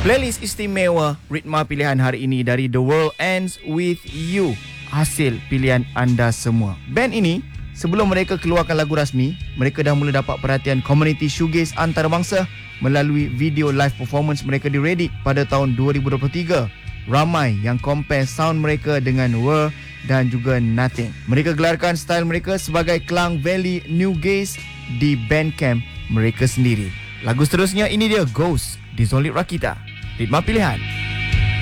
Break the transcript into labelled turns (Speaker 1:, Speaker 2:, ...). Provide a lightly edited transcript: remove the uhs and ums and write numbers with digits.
Speaker 1: Playlist istimewa ritma pilihan hari ini dari The World Ends With You, hasil pilihan anda semua. Band ini, sebelum mereka keluarkan lagu rasmi, mereka dah mula dapat perhatian komuniti shoegaze antarabangsa melalui video live performance mereka di Reddit pada tahun 2023. Ramai yang compare sound mereka dengan Were dan juga Nothing. Mereka gelarkan style mereka sebagai Klang Valley New Gaze di Bandcamp mereka sendiri. Lagu seterusnya ini dia Ghost di Solid Rakita. Ritma pilihan.